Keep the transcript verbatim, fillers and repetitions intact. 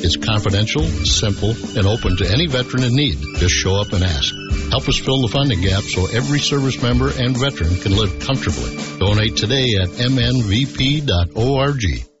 It's confidential, simple, and open to any veteran in need. Just show up and ask. Help us fill the funding gap so every service member and veteran can live comfortably. Donate today at m n v p dot org.